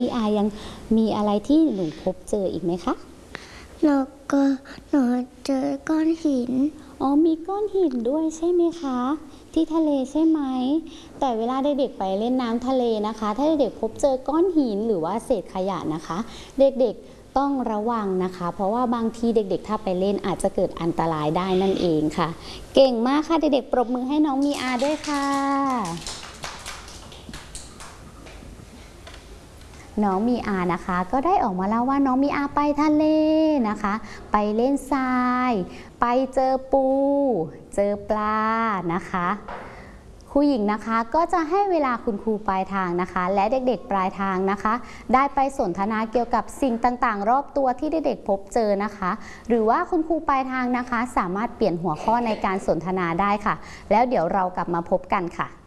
พี่อายังมีอะไรที่หนูพบเจออีกไหมคะแล้วก็หนูเจอก้อนหินอ๋อมีก้อนหินด้วยใช่ไหมคะที่ทะเลใช่ไหมแต่เวลาเด็กๆไปเล่นน้ำทะเลนะคะถ้าเด็กๆพบเจอก้อนหินหรือว่าเศษขยะนะคะเด็กๆต้องระวังนะคะเพราะว่าบางทีเด็กๆถ้าไปเล่นอาจจะเกิดอันตรายได้นั่นเองค่ะเก่งมากค่ะเด็กๆปรบมือให้น้องมีอาด้วยค่ะน้องมีอานะคะก็ได้ออกมาเล่าว่าน้องมีอาไปทะเลนะคะไปเล่นทรายไปเจอปูเจอปลานะคะครูหญิงนะคะก็จะให้เวลาคุณครูปลายทางนะคะและเด็กๆปลายทางนะคะได้ไปสนทนาเกี่ยวกับสิ่งต่างๆรอบตัวที่เด็กๆพบเจอนะคะหรือว่าคุณครูปลายทางนะคะสามารถเปลี่ยนหัวข้อในการสนทนาได้ค่ะแล้วเดี๋ยวเรากลับมาพบกันค่ะ